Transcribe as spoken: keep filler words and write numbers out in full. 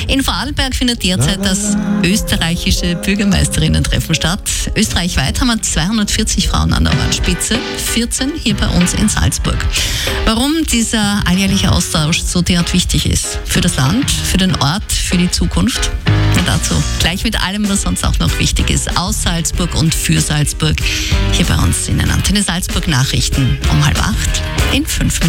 In Vorarlberg findet derzeit das österreichische Bürgermeisterinnen-Treffen statt. Österreichweit haben wir zweihundertvierzig Frauen an der Ortsspitze, vierzehn hier bei uns in Salzburg. Warum dieser alljährliche Austausch so derart wichtig ist für das Land, für den Ort, für die Zukunft? Und dazu gleich mit allem, was sonst auch noch wichtig ist, aus Salzburg und für Salzburg, hier bei uns in den Antenne Salzburg Nachrichten um halb acht in fünf Minuten.